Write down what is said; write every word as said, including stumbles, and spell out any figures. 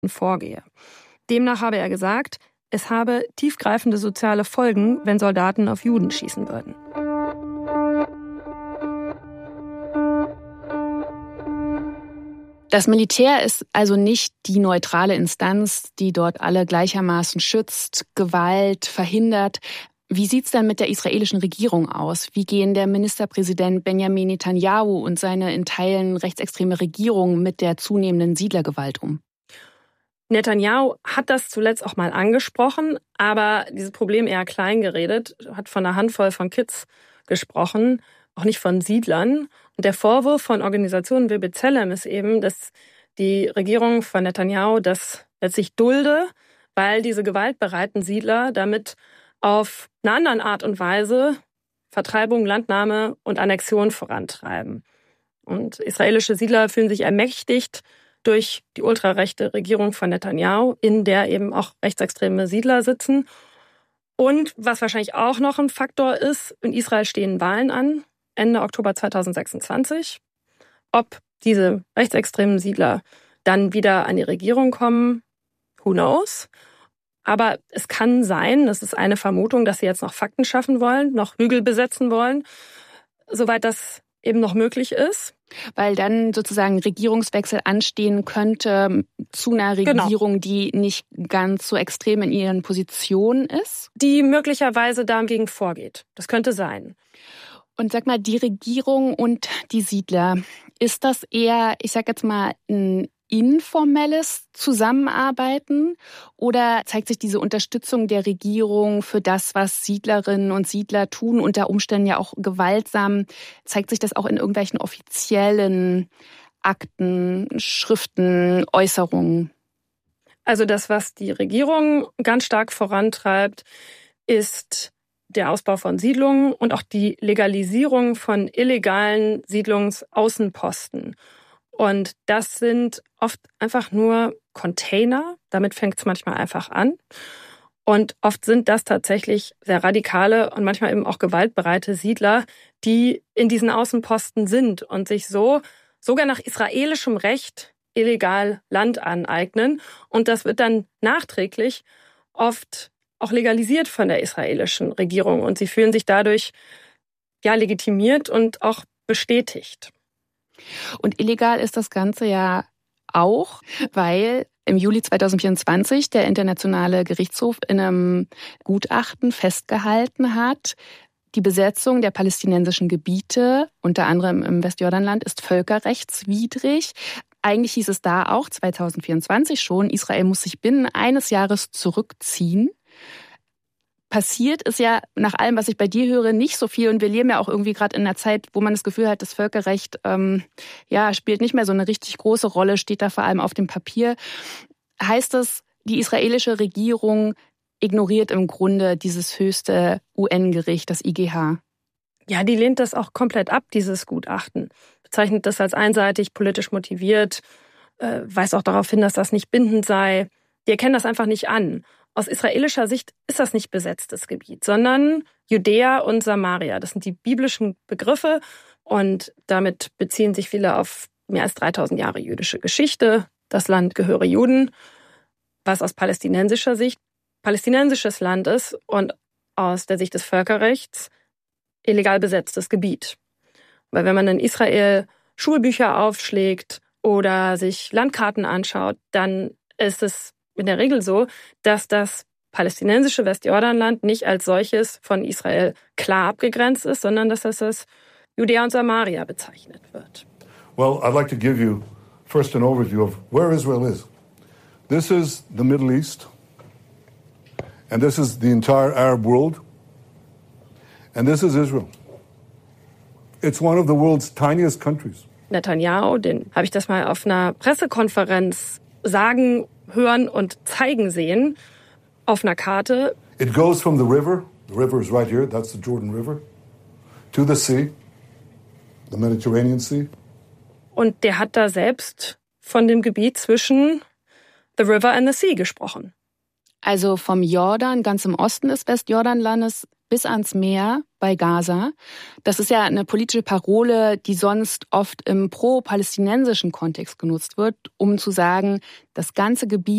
vorgehe. Demnach habe er gesagt, es habe tiefgreifende soziale Folgen, wenn Soldaten auf Juden schießen würden. Das Militär ist also nicht die neutrale Instanz, die dort alle gleichermaßen schützt, Gewalt verhindert. Wie sieht's dann mit der israelischen Regierung aus? Wie gehen der Ministerpräsident Benjamin Netanyahu und seine in Teilen rechtsextreme Regierung mit der zunehmenden Siedlergewalt um? Netanyahu hat das zuletzt auch mal angesprochen, aber dieses Problem eher klein geredet, hat von einer Handvoll von Kids gesprochen, auch nicht von Siedlern. Und der Vorwurf von Organisationen wie B'Tselem ist eben, dass die Regierung von Netanyahu das letztlich dulde, weil diese gewaltbereiten Siedler damit auf eine andere Art und Weise Vertreibung, Landnahme und Annexion vorantreiben. Und israelische Siedler fühlen sich ermächtigt durch die ultrarechte Regierung von Netanyahu, in der eben auch rechtsextreme Siedler sitzen. Und was wahrscheinlich auch noch ein Faktor ist, in Israel stehen Wahlen an, Ende Oktober zweitausendsechsundzwanzig. Ob diese rechtsextremen Siedler dann wieder an die Regierung kommen, who knows? Aber es kann sein, das ist eine Vermutung, dass sie jetzt noch Fakten schaffen wollen, noch Hügel besetzen wollen, soweit das eben noch möglich ist. Weil dann sozusagen Regierungswechsel anstehen könnte zu einer Regierung, genau, die nicht ganz so extrem in ihren Positionen ist? Die möglicherweise dagegen vorgeht. Das könnte sein. Und sag mal, die Regierung und die Siedler, ist das eher, ich sag jetzt mal, ein informelles Zusammenarbeiten oder zeigt sich diese Unterstützung der Regierung für das, was Siedlerinnen und Siedler tun, unter Umständen ja auch gewaltsam, zeigt sich das auch in irgendwelchen offiziellen Akten, Schriften, Äußerungen? Also das, was die Regierung ganz stark vorantreibt, ist der Ausbau von Siedlungen und auch die Legalisierung von illegalen Siedlungsaußenposten. Und das sind oft einfach nur Container. Damit fängt es manchmal einfach an. Und oft sind das tatsächlich sehr radikale und manchmal eben auch gewaltbereite Siedler, die in diesen Außenposten sind und sich so sogar nach israelischem Recht illegal Land aneignen. Und das wird dann nachträglich oft auch legalisiert von der israelischen Regierung. Und sie fühlen sich dadurch ja legitimiert und auch bestätigt. Und illegal ist das Ganze ja auch, weil im Juli zweitausendvierundzwanzig der Internationale Gerichtshof in einem Gutachten festgehalten hat, die Besetzung der palästinensischen Gebiete, unter anderem im Westjordanland, ist völkerrechtswidrig. Eigentlich hieß es da auch zweitausendvierundzwanzig schon, Israel muss sich binnen eines Jahres zurückziehen. Passiert ist ja nach allem, was ich bei dir höre, nicht so viel. Und wir leben ja auch irgendwie gerade in einer Zeit, wo man das Gefühl hat, das Völkerrecht ähm, ja, spielt nicht mehr so eine richtig große Rolle, steht da vor allem auf dem Papier. Heißt das, die israelische Regierung ignoriert im Grunde dieses höchste U N-Gericht, das I G H? Ja, die lehnt das auch komplett ab, dieses Gutachten. Bezeichnet das als einseitig, politisch motiviert, äh, weist auch darauf hin, dass das nicht bindend sei. Die erkennen das einfach nicht an. Aus israelischer Sicht ist das nicht besetztes Gebiet, sondern Judäa und Samaria. Das sind die biblischen Begriffe und damit beziehen sich viele auf mehr als dreitausend Jahre jüdische Geschichte. Das Land gehöre Juden, was aus palästinensischer Sicht palästinensisches Land ist und aus der Sicht des Völkerrechts illegal besetztes Gebiet. Weil wenn man in Israel Schulbücher aufschlägt oder sich Landkarten anschaut, dann ist es in der Regel so, dass das palästinensische Westjordanland nicht als solches von Israel klar abgegrenzt ist, sondern dass das als Judäa und Samaria bezeichnet wird. Well, I'd like to give you first an overview of where Israel is. This is the Middle East, and this is the entire Arab world, and this is Israel. It's one of the world's tiniest countries. Netanyahu, den habe ich das mal auf einer Pressekonferenz sagen, hören und zeigen sehen auf einer Karte. It goes from the river, the river is right here, that's the Jordan River, to the sea, the Mediterranean Sea. Und der hat da selbst von dem Gebiet zwischen the river and the sea gesprochen. Also vom Jordan, ganz im Osten des Westjordanlandes, bis ans Meer bei Gaza. Das ist ja eine politische Parole, die sonst oft im pro-palästinensischen Kontext genutzt wird, um zu sagen, das ganze Gebiet